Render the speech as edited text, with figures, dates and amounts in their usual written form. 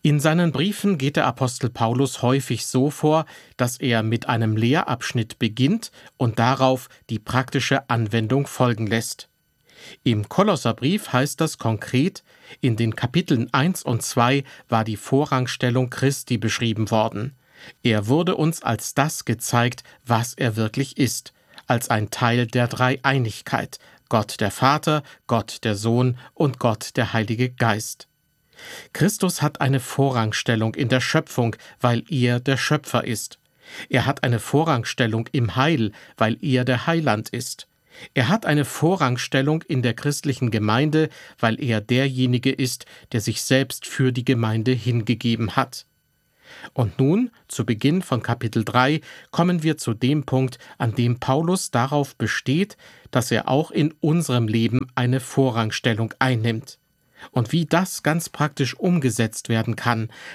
In seinen Briefen geht der Apostel Paulus häufig so vor, dass er mit einem Lehrabschnitt beginnt und darauf die praktische Anwendung folgen lässt. Im Kolosserbrief heißt das konkret: In den Kapiteln 1 und 2 war die Vorrangstellung Christi beschrieben worden. Er wurde uns als das gezeigt, was er wirklich ist, als ein Teil der Dreieinigkeit: Gott der Vater, Gott der Sohn und Gott der Heilige Geist. Christus hat eine Vorrangstellung in der Schöpfung, weil er der Schöpfer ist. Er hat eine Vorrangstellung im Heil, weil er der Heiland ist. Er hat eine Vorrangstellung in der christlichen Gemeinde, weil er derjenige ist, der sich selbst für die Gemeinde hingegeben hat. Und nun, zu Beginn von Kapitel 3, kommen wir zu dem Punkt, an dem Paulus darauf besteht, dass er auch in unserem Leben eine Vorrangstellung einnimmt. Und wie das ganz praktisch umgesetzt werden kann,